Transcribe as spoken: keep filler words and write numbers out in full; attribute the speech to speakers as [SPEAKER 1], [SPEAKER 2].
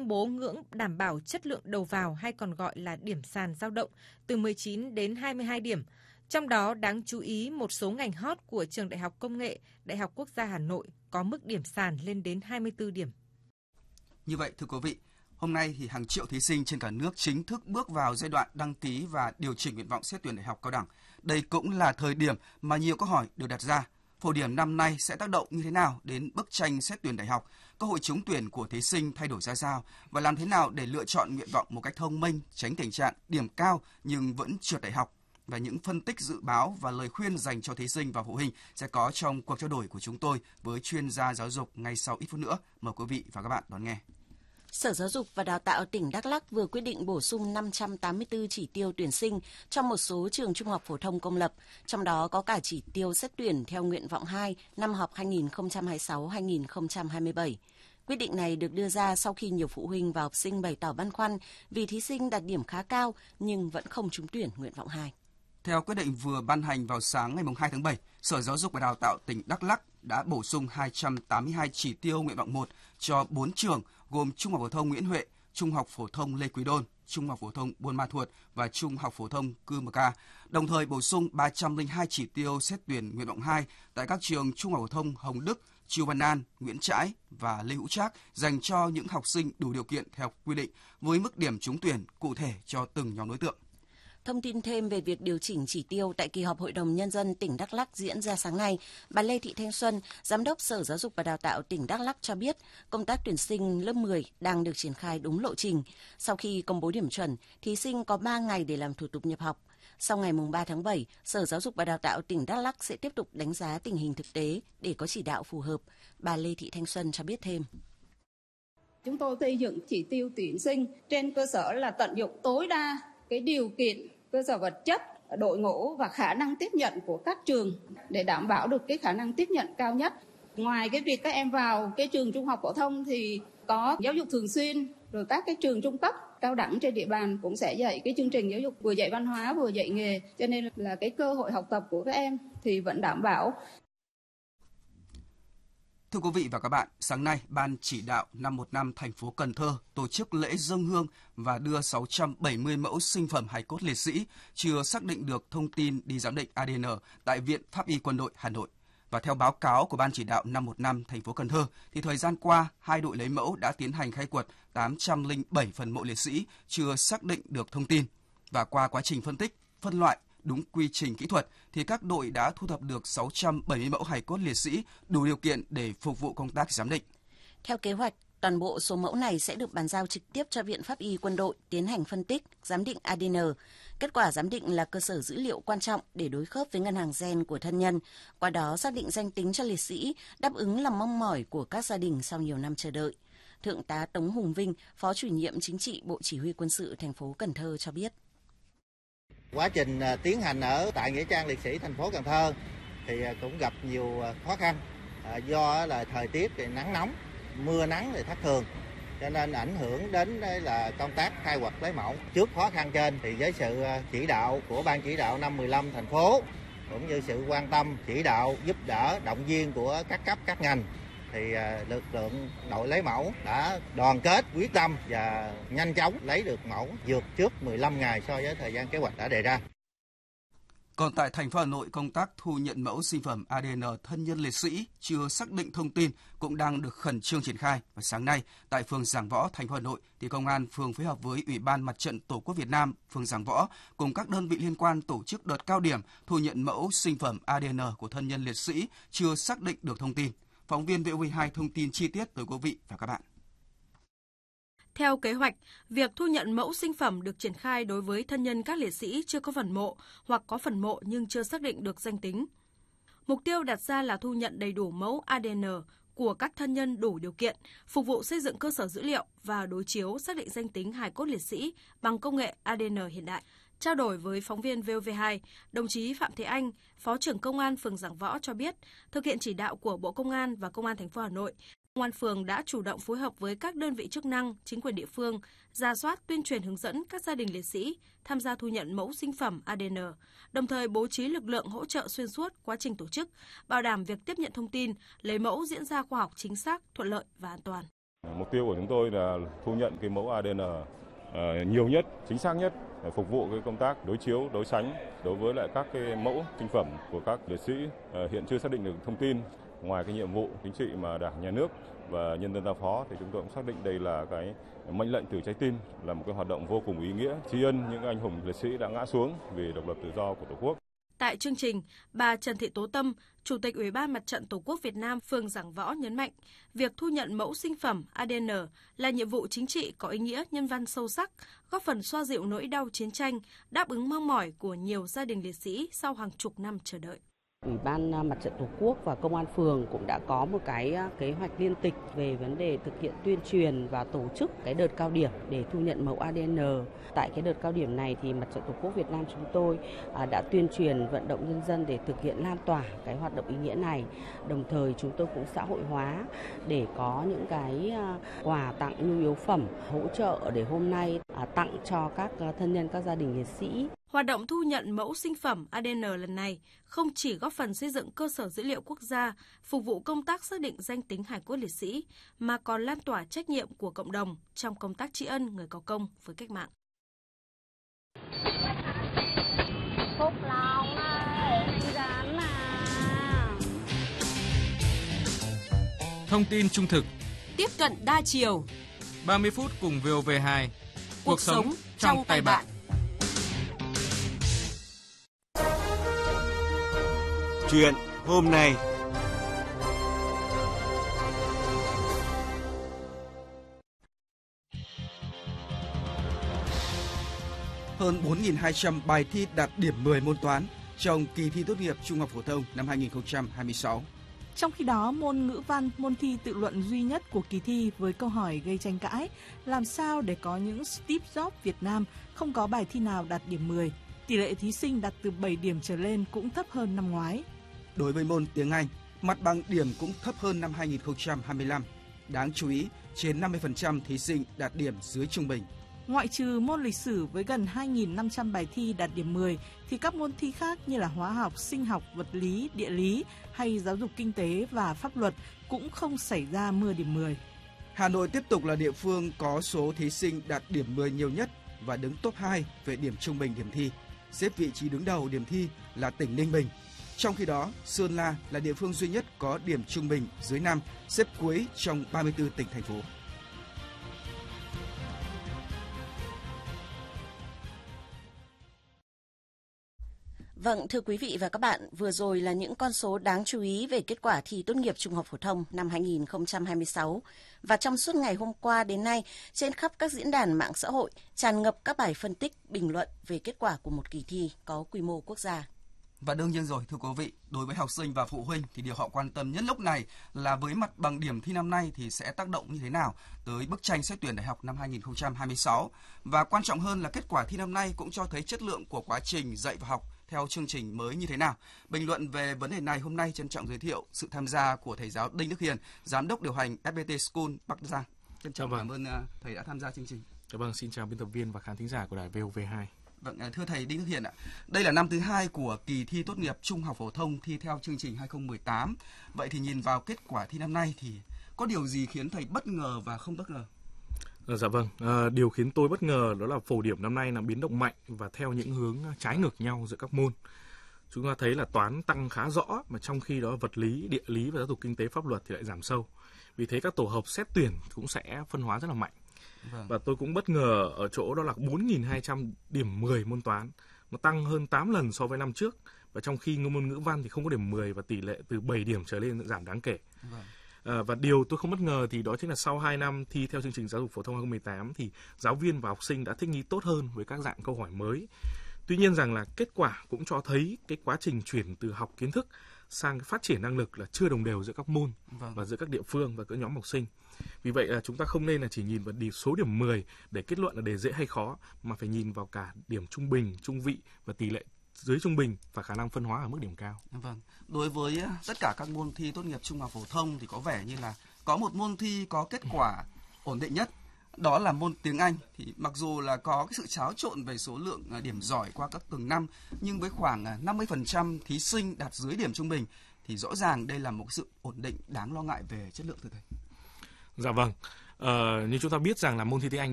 [SPEAKER 1] công bố ngưỡng đảm bảo chất lượng đầu vào hay còn gọi là điểm sàn dao động từ mười chín đến hai mươi hai điểm. Trong đó đáng chú ý một số ngành hot của Trường Đại học Công nghệ, Đại học Quốc gia Hà Nội có mức điểm sàn lên đến hai mươi tư điểm.
[SPEAKER 2] Như vậy, thưa quý vị, hôm nay thì hàng triệu thí sinh trên cả nước chính thức bước vào giai đoạn đăng ký và điều chỉnh nguyện vọng xét tuyển đại học cao đẳng. Đây cũng là thời điểm mà nhiều câu hỏi được đặt ra. Phổ điểm năm nay sẽ tác động như thế nào đến bức tranh xét tuyển đại học? Cơ hội trúng tuyển của thí sinh thay đổi ra sao? Và làm thế nào để lựa chọn nguyện vọng một cách thông minh, tránh tình trạng điểm cao nhưng vẫn trượt đại học? Và những phân tích dự báo và lời khuyên dành cho thí sinh và phụ huynh sẽ có trong cuộc trao đổi của chúng tôi với chuyên gia giáo dục ngay sau ít phút nữa. Mời quý vị và các bạn đón nghe.
[SPEAKER 3] Sở Giáo dục và Đào tạo tỉnh Đắk Lắk vừa quyết định bổ sung năm trăm tám mươi tư chỉ tiêu tuyển sinh trong một số trường trung học phổ thông công lập, trong đó có cả chỉ tiêu xét tuyển theo nguyện vọng hai năm học hai nghìn không trăm hai mươi sáu hai nghìn không trăm hai mươi bảy. Quyết định này được đưa ra sau khi nhiều phụ huynh và học sinh bày tỏ băn khoăn vì thí sinh đạt điểm khá cao nhưng vẫn không trúng tuyển nguyện vọng hai.
[SPEAKER 2] Theo quyết định vừa ban hành vào sáng ngày hai tháng bảy, Sở Giáo dục và Đào tạo tỉnh Đắk Lắk đã bổ sung hai trăm tám mươi hai chỉ tiêu nguyện vọng một cho bốn trường gồm Trung học phổ thông Nguyễn Huệ, Trung học phổ thông Lê Quý Đôn, Trung học phổ thông Buôn Ma Thuột và Trung học phổ thông Cư Mờ Ca. Đồng thời bổ sung ba trăm lẻ hai chỉ tiêu xét tuyển nguyện vọng hai tại các trường Trung học phổ thông Hồng Đức, Chu Văn An, Nguyễn Trãi và Lê Hữu Trác dành cho những học sinh đủ điều kiện theo quy định với mức điểm trúng tuyển cụ thể cho từng nhóm đối tượng.
[SPEAKER 3] Thông tin thêm về việc điều chỉnh chỉ tiêu tại kỳ họp Hội đồng Nhân dân tỉnh Đắk Lắk diễn ra sáng nay, bà Lê Thị Thanh Xuân, Giám đốc Sở Giáo dục và Đào tạo tỉnh Đắk Lắk cho biết công tác tuyển sinh lớp mười đang được triển khai đúng lộ trình. Sau khi công bố điểm chuẩn, thí sinh có ba ngày để làm thủ tục nhập học. Sau ngày ba tháng bảy, Sở Giáo dục và Đào tạo tỉnh Đắk Lắk sẽ tiếp tục đánh giá tình hình thực tế để có chỉ đạo phù hợp. Bà Lê Thị Thanh Xuân cho biết thêm.
[SPEAKER 4] Chúng tôi xây dựng chỉ tiêu tuyển sinh trên cơ sở là tận dụng tối đa cái điều kiện cơ sở vật chất, đội ngũ và khả năng tiếp nhận của các trường để đảm bảo được cái khả năng tiếp nhận cao nhất. Ngoài cái việc các em vào cái trường trung học phổ thông thì có giáo dục thường xuyên, rồi các cái trường trung cấp, cao đẳng trên địa bàn cũng sẽ dạy cái chương trình giáo dục vừa dạy văn hóa vừa dạy nghề, cho nên là cái cơ hội học tập của các em thì vẫn đảm bảo.
[SPEAKER 2] Thưa quý vị và các bạn, sáng nay, Ban chỉ đạo năm một năm thành phố Cần Thơ tổ chức lễ dâng hương và đưa sáu trăm bảy mươi mẫu sinh phẩm hài cốt liệt sĩ chưa xác định được thông tin đi giám định a đê en tại Viện Pháp y Quân đội Hà Nội. Và theo báo cáo của Ban chỉ đạo năm một năm thành phố Cần Thơ, thì thời gian qua, hai đội lấy mẫu đã tiến hành khai quật tám trăm lẻ bảy phần mộ liệt sĩ chưa xác định được thông tin. Và qua quá trình phân tích, phân loại, đúng quy trình kỹ thuật thì các đội đã thu thập được sáu trăm bảy mươi mẫu hài cốt liệt sĩ đủ điều kiện để phục vụ công tác giám định.
[SPEAKER 3] Theo kế hoạch, toàn bộ số mẫu này sẽ được bàn giao trực tiếp cho Viện Pháp y Quân đội tiến hành phân tích, giám định a đê en. Kết quả giám định là cơ sở dữ liệu quan trọng để đối khớp với ngân hàng gen của thân nhân, qua đó xác định danh tính cho liệt sĩ, đáp ứng lòng mong mỏi của các gia đình sau nhiều năm chờ đợi. Thượng tá Tống Hùng Vinh, Phó Chủ nhiệm Chính trị Bộ Chỉ huy Quân sự thành phố Cần Thơ cho biết.
[SPEAKER 5] Quá trình tiến hành ở tại Nghĩa trang liệt sĩ thành phố Cần Thơ thì cũng gặp nhiều khó khăn do là thời tiết thì nắng nóng, mưa nắng thì thất thường, cho nên ảnh hưởng đến là công tác khai quật lấy mẫu. Trước khó khăn trên thì với sự chỉ đạo của Ban chỉ đạo năm mười lăm thành phố cũng như sự quan tâm chỉ đạo giúp đỡ động viên của các cấp các ngành thì lực lượng đội lấy mẫu đã đoàn kết quyết tâm và nhanh chóng lấy được mẫu vượt trước mười lăm ngày so với thời gian kế hoạch đã đề ra.
[SPEAKER 2] Còn tại thành phố Hà Nội, công tác thu nhận mẫu sinh phẩm a đê en thân nhân liệt sĩ chưa xác định thông tin cũng đang được khẩn trương triển khai. Và sáng nay, tại phường Giảng Võ, thành phố Hà Nội, thì công an phường phối hợp với Ủy ban Mặt trận Tổ quốc Việt Nam, phường Giảng Võ cùng các đơn vị liên quan tổ chức đợt cao điểm thu nhận mẫu sinh phẩm a đê en của thân nhân liệt sĩ chưa xác định được thông tin. Phóng viên vê o vê hai thông tin chi tiết tới quý vị và các bạn.
[SPEAKER 6] Theo kế hoạch, việc thu nhận mẫu sinh phẩm được triển khai đối với thân nhân các liệt sĩ chưa có phần mộ hoặc có phần mộ nhưng chưa xác định được danh tính. Mục tiêu đặt ra là thu nhận đầy đủ mẫu a đê en của các thân nhân đủ điều kiện, phục vụ xây dựng cơ sở dữ liệu và đối chiếu xác định danh tính hài cốt liệt sĩ bằng công nghệ a đê en hiện đại. Trao đổi với phóng viên vê o vê hai, đồng chí Phạm Thế Anh, Phó trưởng Công an phường Giảng Võ cho biết, thực hiện chỉ đạo của Bộ Công an và Công an thành phố Hà Nội, Công an phường đã chủ động phối hợp với các đơn vị chức năng, chính quyền địa phương, rà soát tuyên truyền hướng dẫn các gia đình liệt sĩ tham gia thu nhận mẫu sinh phẩm a đê en, đồng thời bố trí lực lượng hỗ trợ xuyên suốt quá trình tổ chức, bảo đảm việc tiếp nhận thông tin, lấy mẫu diễn ra khoa học chính xác, thuận lợi và an toàn.
[SPEAKER 7] Mục tiêu của chúng tôi là thu nhận cái mẫu a đê en uh, nhiều nhất, chính xác nhất để phục vụ cái công tác đối chiếu, đối sánh đối với lại các cái mẫu sinh phẩm của các liệt sĩ uh, hiện chưa xác định được thông tin. Ngoài cái nhiệm vụ chính trị mà Đảng, Nhà nước và nhân dân giao phó thì chúng tôi cũng xác định đây là cái mệnh lệnh từ trái tim, là một cái hoạt động vô cùng ý nghĩa, tri ân những anh hùng liệt sĩ đã ngã xuống vì độc lập tự do của Tổ quốc.
[SPEAKER 6] Tại chương trình, bà Trần Thị Tố Tâm, Chủ tịch Ủy ban Mặt trận Tổ quốc Việt Nam phường Giảng Võ nhấn mạnh, việc thu nhận mẫu sinh phẩm a đê en là nhiệm vụ chính trị có ý nghĩa nhân văn sâu sắc, góp phần xoa dịu nỗi đau chiến tranh, đáp ứng mong mỏi của nhiều gia đình liệt sĩ sau hàng chục năm chờ đợi.
[SPEAKER 8] Ủy ban Mặt trận Tổ quốc và Công an phường cũng đã có một cái kế hoạch liên tịch về vấn đề thực hiện tuyên truyền và tổ chức cái đợt cao điểm để thu nhận mẫu a đê en. Tại cái đợt cao điểm này thì Mặt trận Tổ quốc Việt Nam chúng tôi đã tuyên truyền vận động nhân dân để thực hiện lan tỏa cái hoạt động ý nghĩa này. Đồng thời chúng tôi cũng xã hội hóa để có những cái quà tặng nhu yếu phẩm hỗ trợ để hôm nay tặng cho các thân nhân các gia đình liệt sĩ.
[SPEAKER 6] Hoạt động thu nhận mẫu sinh phẩm a đê en lần này không chỉ góp phần xây dựng cơ sở dữ liệu quốc gia, phục vụ công tác xác định danh tính hài cốt liệt sĩ, mà còn lan tỏa trách nhiệm của cộng đồng trong công tác tri ân người có công với cách mạng.
[SPEAKER 9] Phúc Long ơi, rán à.
[SPEAKER 10] Thông tin trung thực,
[SPEAKER 11] tiếp cận đa chiều,
[SPEAKER 10] ba mươi phút cùng vê o vê hai. Cuộc, Cuộc sống trong tay bạn.
[SPEAKER 12] Chuyện hôm nay.
[SPEAKER 2] Hơn bốn nghìn hai trăm bài thi đạt điểm mười môn toán trong kỳ thi tốt nghiệp trung học phổ thông năm hai nghìn không trăm hai mươi sáu.
[SPEAKER 13] Trong khi đó, môn ngữ văn, môn thi tự luận duy nhất của kỳ thi với câu hỏi gây tranh cãi, làm sao để có những Steve Jobs Việt Nam không có bài thi nào đạt điểm mười. Tỷ lệ thí sinh đạt từ bảy điểm trở lên cũng thấp hơn năm ngoái.
[SPEAKER 2] Đối với môn tiếng Anh, mặt bằng điểm cũng thấp hơn năm hai nghìn không trăm hai mươi lăm. Đáng chú ý, trên năm mươi phần trăm thí sinh đạt điểm dưới trung bình.
[SPEAKER 13] Ngoại trừ môn lịch sử với gần hai nghìn năm trăm bài thi đạt điểm mười, thì các môn thi khác như là hóa học, sinh học, vật lý, địa lý hay giáo dục kinh tế và pháp luật cũng không xảy ra mưa điểm mười.
[SPEAKER 2] Hà Nội tiếp tục là địa phương có số thí sinh đạt điểm mười nhiều nhất và đứng top hai về điểm trung bình điểm thi. Xếp vị trí đứng đầu điểm thi là tỉnh Ninh Bình. Trong khi đó, Sơn La là địa phương duy nhất có điểm trung bình dưới năm, xếp cuối trong ba mươi tư tỉnh, thành phố.
[SPEAKER 3] Vâng, thưa quý vị và các bạn, vừa rồi là những con số đáng chú ý về kết quả thi tốt nghiệp trung học phổ thông năm hai nghìn không trăm hai mươi sáu. Và trong suốt ngày hôm qua đến nay, trên khắp các diễn đàn mạng xã hội tràn ngập các bài phân tích, bình luận về kết quả của một kỳ thi có quy mô quốc gia.
[SPEAKER 2] Và đương nhiên rồi, thưa quý vị, đối với học sinh và phụ huynh thì điều họ quan tâm nhất lúc này là với mặt bằng điểm thi năm nay thì sẽ tác động như thế nào tới bức tranh xét tuyển đại học năm hai nghìn không trăm hai mươi sáu. Và quan trọng hơn là kết quả thi năm nay cũng cho thấy chất lượng của quá trình dạy và học theo chương trình mới như thế nào. Bình luận về vấn đề này hôm nay trân trọng giới thiệu sự tham gia của thầy giáo Đinh Đức Hiền, giám đốc điều hành ép pê tê School Bắc Giang. Trân trọng
[SPEAKER 14] vâng.
[SPEAKER 2] cảm ơn thầy đã tham gia chương trình.
[SPEAKER 14] Dạ vâng, xin chào biên tập viên và khán thính giả của đài vê o vê hai.
[SPEAKER 2] Vâng, thưa thầy Đinh Đức Hiền ạ, đây là năm thứ hai của kỳ thi tốt nghiệp trung học phổ thông thi theo chương trình hai không một tám. Vậy thì nhìn vào kết quả thi năm nay thì có điều gì khiến thầy bất ngờ và không bất ngờ?
[SPEAKER 14] Dạ vâng, à, điều khiến tôi bất ngờ đó là phổ điểm năm nay là biến động mạnh và theo những hướng trái ngược nhau giữa các môn. Chúng ta thấy là toán tăng khá rõ, mà trong khi đó vật lý, địa lý và giáo dục kinh tế pháp luật thì lại giảm sâu. Vì thế các tổ hợp xét tuyển cũng sẽ phân hóa rất là mạnh. Vâng. Và tôi cũng bất ngờ ở chỗ đó là bốn nghìn hai trăm điểm mười môn toán, nó tăng hơn tám lần so với năm trước. Và trong khi môn ngữ văn thì không có điểm mười và tỷ lệ từ bảy điểm trở lên giảm đáng kể. Vâng. À, và điều tôi không bất ngờ thì đó chính là sau hai năm thi theo chương trình giáo dục phổ thông hai không một tám thì giáo viên và học sinh đã thích nghi tốt hơn với các dạng câu hỏi mới. Tuy nhiên rằng là kết quả cũng cho thấy cái quá trình chuyển từ học kiến thức sang phát triển năng lực là chưa đồng đều giữa các môn vâng. và giữa các địa phương và các nhóm học sinh. Vì vậy là chúng ta không nên là chỉ nhìn vào số điểm mười để kết luận là đề dễ hay khó, mà phải nhìn vào cả điểm trung bình, trung vị và tỷ lệ dưới trung bình và khả năng phân hóa ở mức điểm cao.
[SPEAKER 2] Vâng. Đối với tất cả các môn thi tốt nghiệp trung học phổ thông thì có vẻ như là có một môn thi có kết quả ổn định nhất, đó là môn tiếng Anh. Thì mặc dù là có cái sự xáo trộn về số lượng điểm giỏi qua các từng năm, nhưng với khoảng năm mươi phần trăm thí sinh đạt dưới điểm trung bình thì rõ ràng đây là một sự ổn định đáng lo ngại về chất lượng, thưa thầy.
[SPEAKER 14] Dạ vâng. Uh, như chúng ta biết rằng là môn thi tiếng Anh